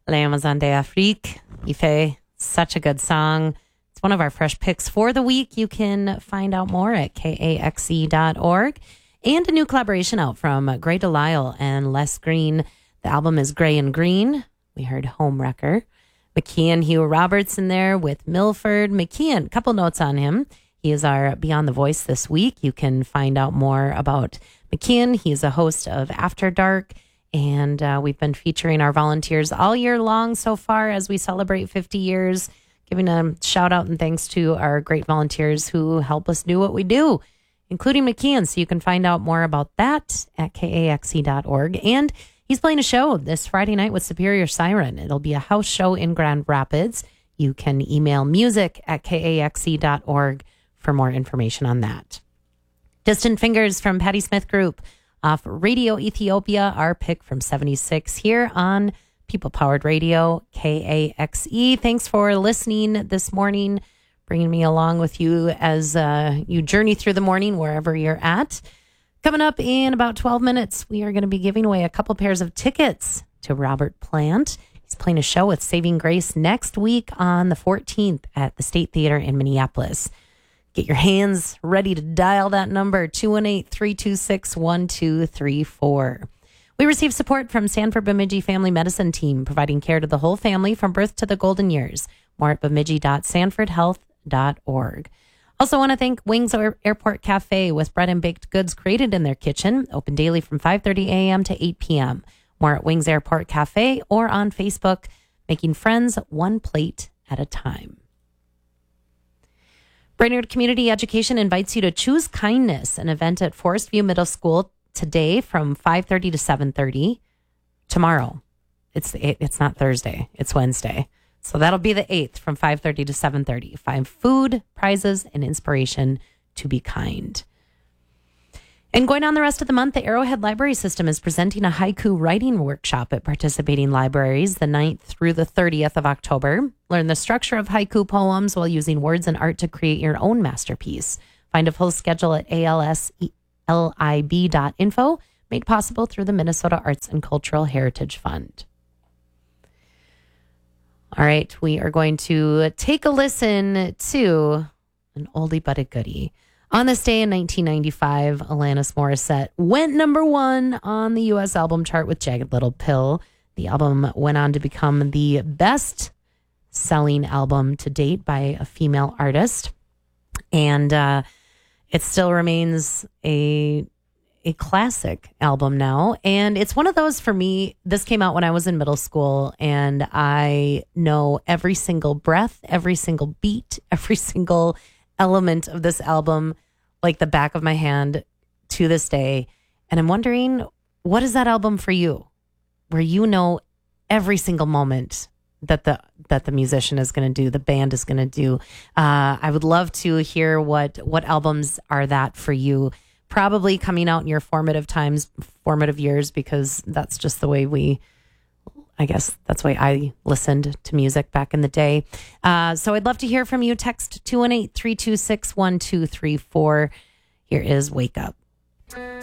L'Amazon d'Afrique, Ife, such a good song. It's one of our fresh picks for the week. You can find out more at kaxe.org. And a new collaboration out from Gray Delisle and Les Green. The album is Gray and Green. We heard Homewrecker. McKeon Hugh Roberts in there with Milford. McKeon, couple notes on him. He is our Beyond the Voice this week. You can find out more about McKeon. He's a host of After Dark, and we've been featuring our volunteers all year long so far as we celebrate 50 years, giving a shout out and thanks to our great volunteers who help us do what we do, including McKeon. So you can find out more about that at kaxe.org. And he's playing a show this Friday night with Superior Siren. It'll be a house show in Grand Rapids. You can email music@kaxe.org for more information on that. Distant Fingers from Patti Smith Group off Radio Ethiopia, our pick from 76 here on People Powered Radio, KAXE. Thanks for listening this morning, bringing me along with you as you journey through the morning wherever you're at. Coming up in about 12 minutes, we are going to be giving away a couple pairs of tickets to Robert Plant. He's playing a show with Saving Grace next week on the 14th at the State Theater in Minneapolis. Get your hands ready to dial that number, 218-326-1234. We receive support from Sanford Bemidji Family Medicine Team, providing care to the whole family from birth to the golden years. More at bemidji.sanfordhealth.org. Also want to thank Wings Airport Cafe with bread and baked goods created in their kitchen, open daily from 5:30 a.m. to 8 p.m. More at Wings Airport Cafe or on Facebook, making friends one plate at a time. Brainerd Community Education invites you to Choose Kindness, an event at Forest View Middle School today from 5:30 to 7:30. Tomorrow. It's not Thursday. It's Wednesday. So that'll be the 8th from 5:30 to 7:30. Find food, prizes, and inspiration to be kind. And going on the rest of the month, the Arrowhead Library System is presenting a haiku writing workshop at participating libraries the 9th through the 30th of October. Learn the structure of haiku poems while using words and art to create your own masterpiece. Find a full schedule at alslib.info, made possible through the Minnesota Arts and Cultural Heritage Fund. All right, we are going to take a listen to an oldie but a goodie. On this day in 1995, Alanis Morissette went number one on the U.S. album chart with Jagged Little Pill. The album went on to become the best-selling album to date by a female artist. And it still remains a classic album now. And it's one of those, for me, this came out when I was in middle school, and I know every single breath, every single beat, every single element of this album like the back of my hand to this day. And I'm wondering, what is that album for you, where you know every single moment that the musician is going to do, the band is going to do? I would love to hear what albums are that for you. Probably coming out in your formative years, because that's just the way that's the way I listened to music back in the day. So I'd love to hear from you. Text 218-326-1234. Here is Wake Up.